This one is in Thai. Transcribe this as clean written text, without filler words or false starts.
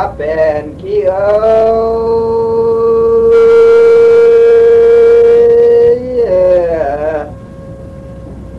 เป็นขี้เอ้